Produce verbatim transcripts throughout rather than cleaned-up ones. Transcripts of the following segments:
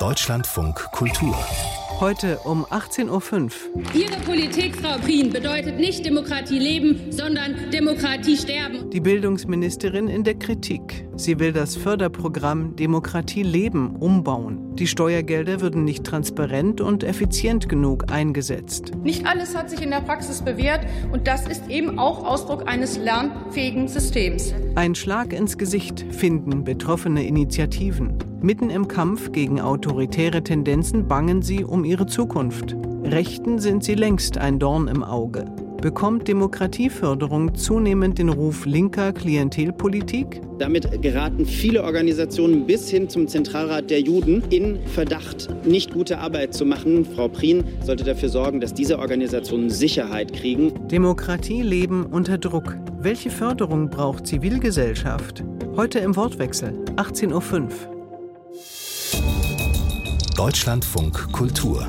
Deutschlandfunk Kultur. Heute um achtzehn Uhr fünf. Ihre Politik, Frau Prien, bedeutet nicht Demokratie leben, sondern Demokratie sterben. Die Bildungsministerin in der Kritik. Sie will das Förderprogramm Demokratie leben umbauen. Die Steuergelder würden nicht transparent und effizient genug eingesetzt. Nicht alles hat sich in der Praxis bewährt und das ist eben auch Ausdruck eines lernfähigen Systems. Ein Schlag ins Gesicht finden betroffene Initiativen. Mitten im Kampf gegen autoritäre Tendenzen bangen sie um ihre Zukunft. Rechten sind sie längst ein Dorn im Auge. Bekommt Demokratieförderung zunehmend den Ruf linker Klientelpolitik? Damit geraten viele Organisationen bis hin zum Zentralrat der Juden in Verdacht, nicht gute Arbeit zu machen. Frau Prien sollte dafür sorgen, dass diese Organisationen Sicherheit kriegen. Demokratie leben unter Druck. Welche Förderung braucht Zivilgesellschaft? Heute im Wortwechsel, achtzehn Uhr fünf. Deutschlandfunk Kultur.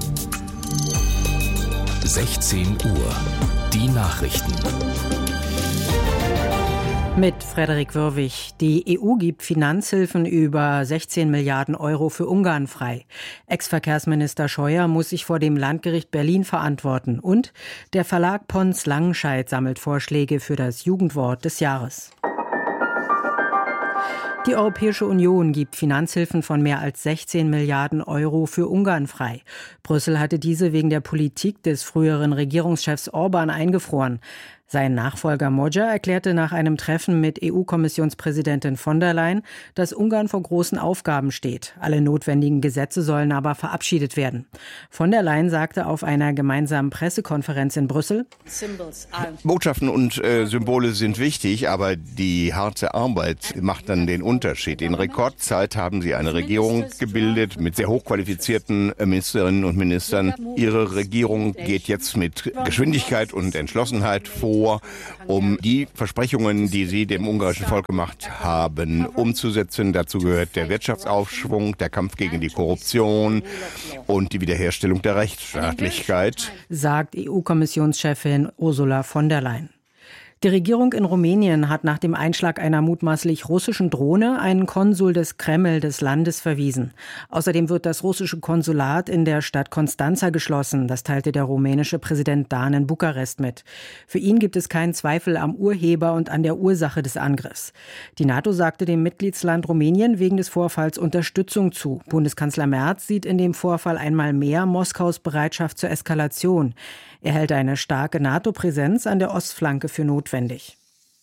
sechzehn Uhr. Die Nachrichten. Mit Frederik Wörwig. Die E U gibt Finanzhilfen über sechzehn Milliarden Euro für Ungarn frei. Ex-Verkehrsminister Scheuer muss sich vor dem Landgericht Berlin verantworten. Und der Verlag Pons Langenscheidt sammelt Vorschläge für das Jugendwort des Jahres. Die Europäische Union gibt Finanzhilfen von mehr als sechzehn Milliarden Euro für Ungarn frei. Brüssel hatte diese wegen der Politik des früheren Regierungschefs Orban eingefroren. Sein Nachfolger Magyar erklärte nach einem Treffen mit E U-Kommissionspräsidentin von der Leyen, dass Ungarn vor großen Aufgaben steht. Alle notwendigen Gesetze sollen aber verabschiedet werden. Von der Leyen sagte auf einer gemeinsamen Pressekonferenz in Brüssel: Botschaften und äh, Symbole sind wichtig, aber die harte Arbeit macht dann den Unterschied. In Rekordzeit haben sie eine Regierung gebildet mit sehr hochqualifizierten Ministerinnen und Ministern. Ihre Regierung geht jetzt mit Geschwindigkeit und Entschlossenheit vor, um die Versprechungen, die sie dem ungarischen Volk gemacht haben, umzusetzen. Dazu gehört der Wirtschaftsaufschwung, der Kampf gegen die Korruption und die Wiederherstellung der Rechtsstaatlichkeit, sagt E U-Kommissionschefin Ursula von der Leyen. Die Regierung in Rumänien hat nach dem Einschlag einer mutmaßlich russischen Drohne einen Konsul des Kreml des Landes verwiesen. Außerdem wird das russische Konsulat in der Stadt Constanța geschlossen. Das teilte der rumänische Präsident Dan in Bukarest mit. Für ihn gibt es keinen Zweifel am Urheber und an der Ursache des Angriffs. Die NATO sagte dem Mitgliedsland Rumänien wegen des Vorfalls Unterstützung zu. Bundeskanzler Merz sieht in dem Vorfall einmal mehr Moskaus Bereitschaft zur Eskalation. Er hält eine starke NATO-Präsenz an der Ostflanke für notwendig.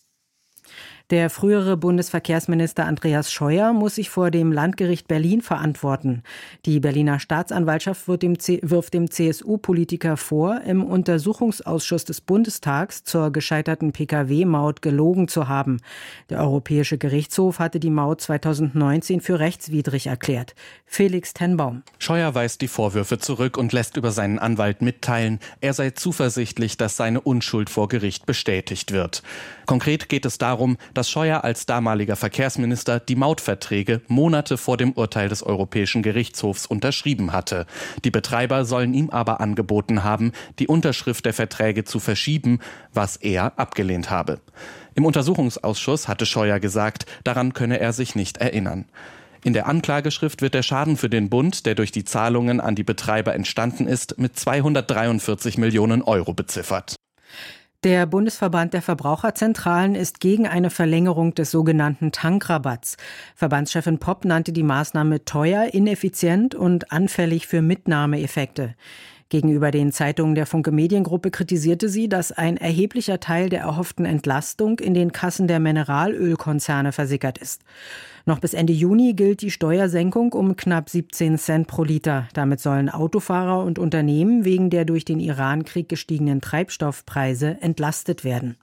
Der frühere Bundesverkehrsminister Andreas Scheuer muss sich vor dem Landgericht Berlin verantworten. Die Berliner Staatsanwaltschaft wird dem C- wirft dem C S U-Politiker vor, im Untersuchungsausschuss des Bundestags zur gescheiterten P K W-Maut gelogen zu haben. Der Europäische Gerichtshof hatte die Maut zweitausendneunzehn für rechtswidrig erklärt. Felix Tenbaum. Scheuer weist die Vorwürfe zurück und lässt über seinen Anwalt mitteilen, er sei zuversichtlich, dass seine Unschuld vor Gericht bestätigt wird. Konkret geht es darum, dass Scheuer als damaliger Verkehrsminister die Mautverträge Monate vor dem Urteil des Europäischen Gerichtshofs unterschrieben hatte. Die Betreiber sollen ihm aber angeboten haben, die Unterschrift der Verträge zu verschieben, was er abgelehnt habe. Im Untersuchungsausschuss hatte Scheuer gesagt, daran könne er sich nicht erinnern. In der Anklageschrift wird der Schaden für den Bund, der durch die Zahlungen an die Betreiber entstanden ist, mit zweihundertdreiundvierzig Millionen Euro beziffert. Der Bundesverband der Verbraucherzentralen ist gegen eine Verlängerung des sogenannten Tankrabatts. Verbandschefin Popp nannte die Maßnahme teuer, ineffizient und anfällig für Mitnahmeeffekte. Gegenüber den Zeitungen der Funke Mediengruppe kritisierte sie, dass ein erheblicher Teil der erhofften Entlastung in den Kassen der Mineralölkonzerne versickert ist. Noch bis Ende Juni gilt die Steuersenkung um knapp siebzehn Cent pro Liter. Damit sollen Autofahrer und Unternehmen wegen der durch den Iran-Krieg gestiegenen Treibstoffpreise entlastet werden.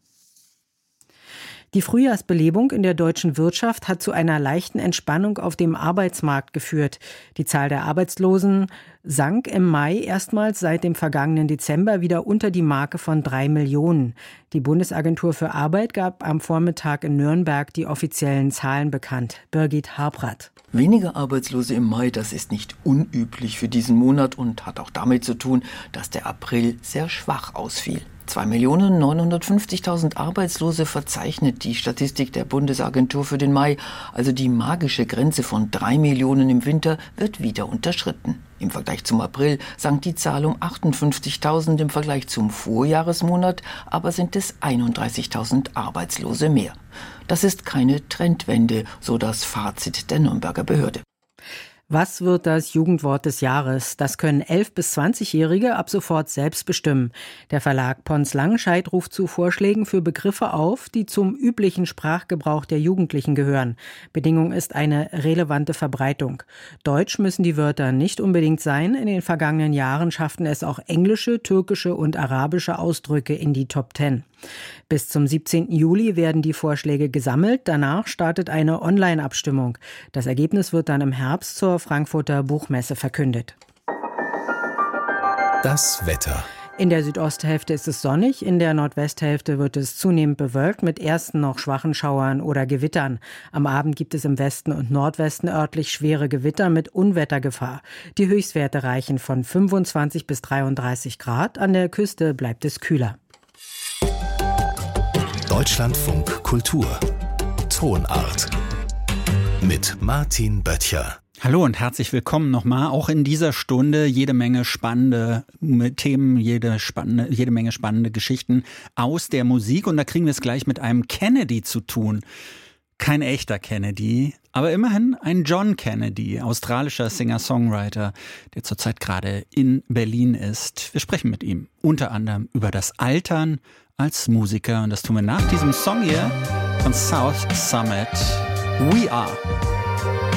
Die Frühjahrsbelebung in der deutschen Wirtschaft hat zu einer leichten Entspannung auf dem Arbeitsmarkt geführt. Die Zahl der Arbeitslosen sank im Mai erstmals seit dem vergangenen Dezember wieder unter die Marke von drei Millionen. Die Bundesagentur für Arbeit gab am Vormittag in Nürnberg die offiziellen Zahlen bekannt. Birgit Harbrath. Weniger Arbeitslose im Mai, das ist nicht unüblich für diesen Monat und hat auch damit zu tun, dass der April sehr schwach ausfiel. zwei Millionen neunhundertfünfzigtausend Arbeitslose verzeichnet die Statistik der Bundesagentur für den Mai. Also die magische Grenze von drei Millionen im Winter wird wieder unterschritten. Im Vergleich zum April sank die Zahl um achtundfünfzigtausend, im Vergleich zum Vorjahresmonat aber sind es einunddreißigtausend Arbeitslose mehr. Das ist keine Trendwende, so das Fazit der Nürnberger Behörde. Was wird das Jugendwort des Jahres? Das können elf- bis zwanzigjährige ab sofort selbst bestimmen. Der Verlag Pons Langenscheidt ruft zu Vorschlägen für Begriffe auf, die zum üblichen Sprachgebrauch der Jugendlichen gehören. Bedingung ist eine relevante Verbreitung. Deutsch müssen die Wörter nicht unbedingt sein. In den vergangenen Jahren schafften es auch englische, türkische und arabische Ausdrücke in die Top Ten. Bis zum siebzehnten Juli werden die Vorschläge gesammelt. Danach startet eine Online-Abstimmung. Das Ergebnis wird dann im Herbst zur Frankfurter Buchmesse verkündet. Das Wetter. In der Südosthälfte ist es sonnig, in der Nordwesthälfte wird es zunehmend bewölkt mit ersten noch schwachen Schauern oder Gewittern. Am Abend gibt es im Westen und Nordwesten örtlich schwere Gewitter mit Unwettergefahr. Die Höchstwerte reichen von fünfundzwanzig bis dreiunddreißig Grad, an der Küste bleibt es kühler. Deutschlandfunk Kultur. Tonart. Mit Martin Böttcher. Hallo und herzlich willkommen nochmal. Auch in dieser Stunde jede Menge spannende Themen, jede, spannende, jede Menge spannende Geschichten aus der Musik. Und da kriegen wir es gleich mit einem Kennedy zu tun. Kein echter Kennedy, aber immerhin ein John Kennedy, australischer Singer-Songwriter, der zurzeit gerade in Berlin ist. Wir sprechen mit ihm unter anderem über das Altern als Musiker. Und das tun wir nach diesem Song hier von South Summit. We Are.